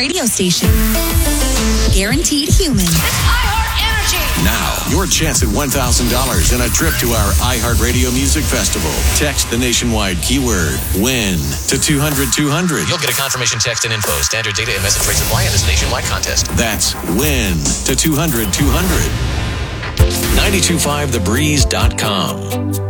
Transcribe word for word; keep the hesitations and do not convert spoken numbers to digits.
radio station. Guaranteed human. Now, your chance at one thousand dollars and a trip to our iHeartRadio Music Festival. Text the nationwide keyword WIN to two hundred two hundred. You'll get a confirmation text and info. Standard data and message rates apply in this nationwide contest. That's WIN to two hundred two hundred. nine two five the breeze dot com.